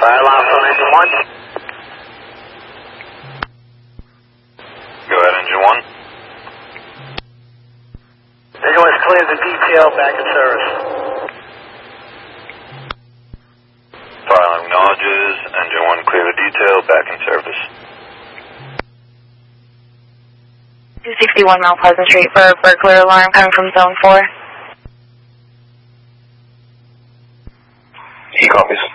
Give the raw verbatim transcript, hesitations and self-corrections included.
Fire alarm on engine one. Go ahead, engine one. Engine one is cleared the detail, back in service. Fire alarm acknowledges. Engine one, clear the detail, back in service. two sixty-one Mount Pleasant Street for a burglar alarm coming from zone four. He copies.